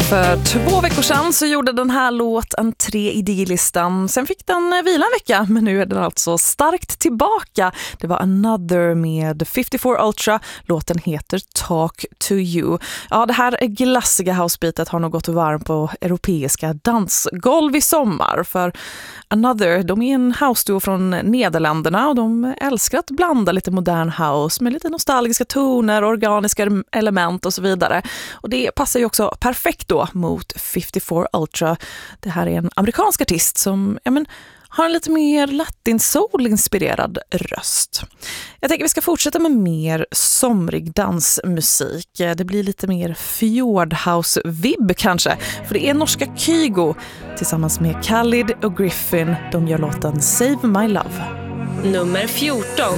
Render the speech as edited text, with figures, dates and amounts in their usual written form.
För 2 veckor sedan så gjorde den här låt entré i D-listan. Sen fick den vila en vecka, men nu är den alltså starkt tillbaka. Det var Another med 54 Ultra. Låten heter Talk to You. Ja, det här glassiga housebeatet har nog gått varm på europeiska dansgolv i sommar. För Another, de är en house-duo från Nederländerna och de älskar att blanda lite modern house med lite nostalgiska toner, organiska element och så vidare. Och det passar ju också perfekt då mot 54 Ultra. Det här är en amerikansk artist som har en lite mer latin-soul-inspirerad röst. Jag tänker vi ska fortsätta med mer somrig dansmusik. Det blir lite mer fjordhouse-vibb kanske. För det är norska Kygo tillsammans med Khalid och Griffin. De gör låten Save My Love. Nummer 14.